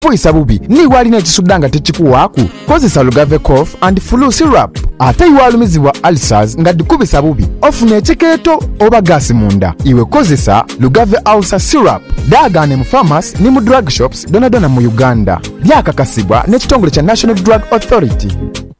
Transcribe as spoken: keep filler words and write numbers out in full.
puyisa bubi ni walina ekisudanga tekikuwaaku kozesa Lugave cough and flu syrup. Ate iwalumizibwa ulcers nga dikubisa bubi ofuna ekikeeto oba gaasi munda iwe kozesa Lugave ulcer syrup. Daagane mu pharmacy ni mu drug shops donadona mu Uganda. Byakakasibwa n'ekitongole kya National Drug Authority.